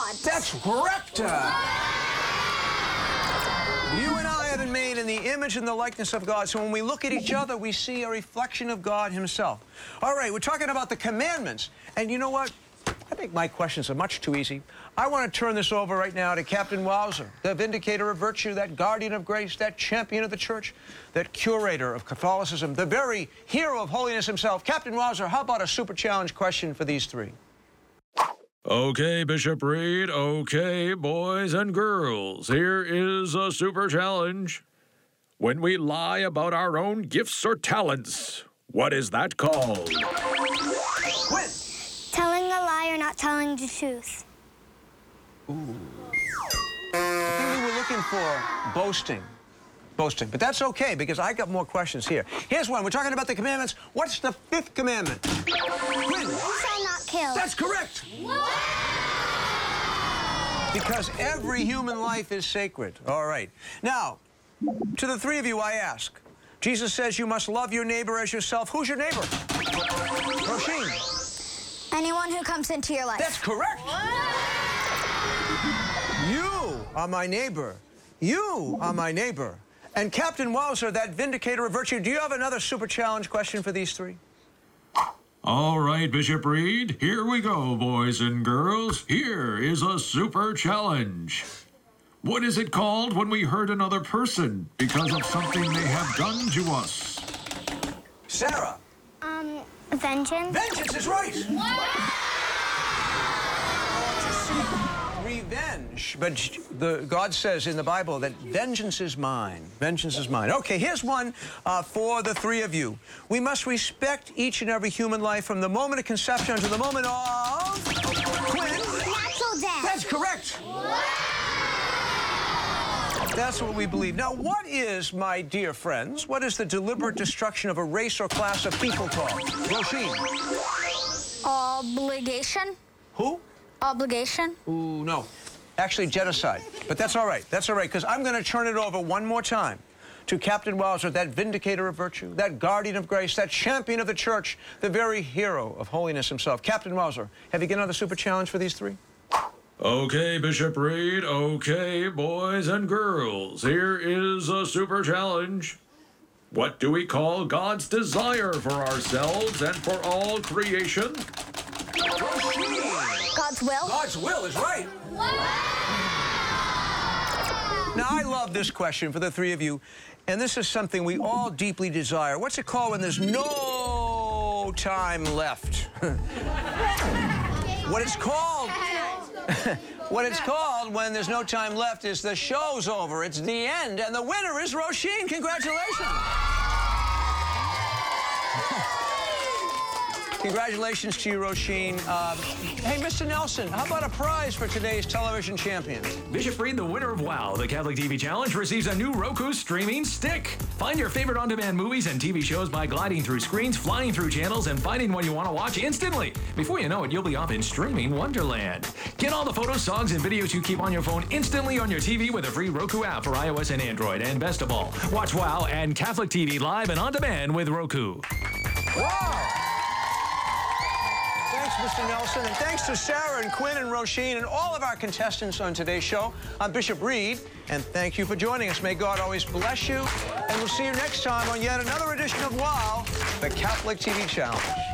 God. That's correct. You and I have been made in the image and the likeness of God. So when we look at each other, we see a reflection of God himself. All right, we're talking about the commandments. And you know what? I think my questions are much too easy. I want to turn this over right now to Captain Wowzer, the vindicator of virtue, that guardian of grace, that champion of the church, that curator of Catholicism, the very hero of holiness himself. Captain Wowzer, how about a super challenge question for these three? Okay, Bishop Reed. Okay, boys and girls. Here is a super challenge. When we lie about our own gifts or talents, what is that called? When? Telling a lie or not telling the truth. Ooh. I think we were looking for boasting. Boasting. But that's okay, because I got more questions here. Here's one. We're talking about the commandments. What's the fifth commandment? When? You shall not kill. That's correct. Because every human life is sacred. All right. Now, to the three of you, I ask. Jesus says you must love your neighbor as yourself. Who's your neighbor? Roisin. Anyone who comes into your life. That's correct. You are my neighbor. You are my neighbor. And Captain Wowzer, that vindicator of virtue, do you have another super challenge question for these three? All right, Bishop Reed. Here we go, boys and girls. Here is a super challenge. What is it called when we hurt another person because of something they have done to us? Sarah. Vengeance. Vengeance is right. Revenge. But God says in the Bible that vengeance is mine. Vengeance is mine. Okay, here's one for the three of you. We must respect each and every human life from the moment of conception to the moment of... Quinn? Natural death. That's correct. That's what we believe. Now, what is, my dear friends, what is the deliberate destruction of a race or class of people called? Roisin. Obligation. Who? Obligation. Ooh, no. Actually, genocide. But that's all right. That's all right, because I'm going to turn it over one more time to Captain Wowzer, that vindicator of virtue, that guardian of grace, that champion of the church, the very hero of holiness himself. Captain Wowzer, have you got another super challenge for these three? Okay, Bishop Reed. Okay, boys and girls. Here is a super challenge. What do we call God's desire for ourselves and for all creation? God's will. God's will is right. Now, I love this question for the three of you, and this is something we all deeply desire. What's it called when there's no time left? What it's called... What it's called when there's no time left is the show's over. It's the end, and the winner is Roisin. Congratulations. Congratulations to you, Roisin. Hey, Mr. Nelson, how about a prize for today's television champion? Bishop Reed, the winner of WOW, the Catholic TV Challenge, receives a new Roku streaming stick. Find your favorite on-demand movies and TV shows by gliding through screens, flying through channels, and finding what you want to watch instantly. Before you know it, you'll be off in streaming wonderland. Get all the photos, songs, and videos you keep on your phone instantly on your TV with a free Roku app for iOS and Android. And best of all, watch WOW and Catholic TV live and on demand with Roku. Wow! Thanks, Mr. Nelson, and thanks to Sarah and Quinn and Roisin and all of our contestants on today's show. I'm Bishop Reed, and thank you for joining us. May God always bless you, and we'll see you next time on yet another edition of WOW, the Catholic TV Challenge.